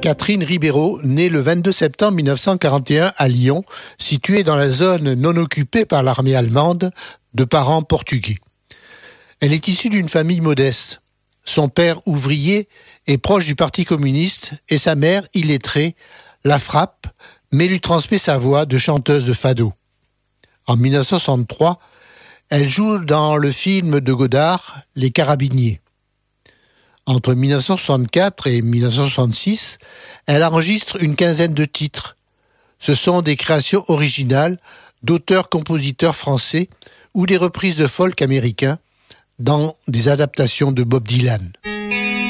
Catherine Ribeiro naît le 22 septembre 1941 à Lyon, située dans la zone non occupée par l'armée allemande, de parents portugais. Elle est issue d'une famille modeste. Son père, ouvrier, est proche du Parti communiste et sa mère, illettrée, la frappe, mais lui transmet sa voix de chanteuse de fado. En 1963, elle joue dans le film de Godard, Les Carabiniers. Entre 1964 et 1966, elle enregistre une quinzaine de titres. Ce sont des créations originales d'auteurs-compositeurs français ou des reprises de folk américains dans des adaptations de Bob Dylan.